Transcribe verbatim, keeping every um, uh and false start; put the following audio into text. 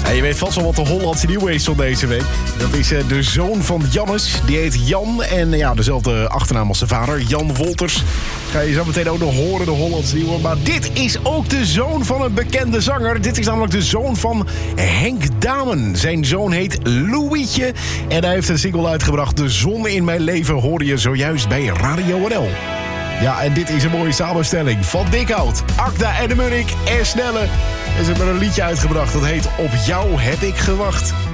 Ja, je weet vast wel wat de Hollandse nieuwe is van deze week. Dat is uh, de zoon van Jannes. Die heet Jan en uh, ja, dezelfde achternaam als zijn vader, Jan Wolters. Ga je zo meteen ook nog horen, de Hollandse nieuwe. Maar dit is ook de zoon van een bekende zanger. Dit is namelijk de zoon van Henk Damen. Zijn zoon heet Louietje. En hij heeft een single uitgebracht. De zon in mijn leven hoorde je zojuist bij Radio N L. Ja, en dit is een mooie samenstelling van Dikhout, Akda en de Munnik en Snelle. En ze hebben een liedje uitgebracht dat heet Op jou heb ik gewacht.